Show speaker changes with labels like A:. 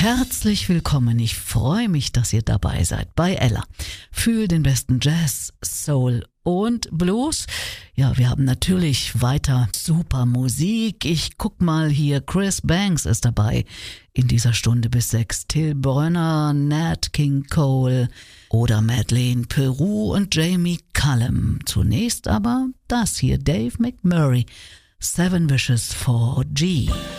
A: Herzlich willkommen, ich freue mich, dass ihr dabei seid bei Ella. Für den besten Jazz, Soul und Blues. Ja, wir haben natürlich weiter super Musik. Ich guck mal hier, Chris Banks ist dabei in dieser Stunde bis 6. Till Brönner, Nat King Cole oder Madeleine Peru und Jamie Cullum. Zunächst aber das hier, Dave McMurray, Seven Wishes for G.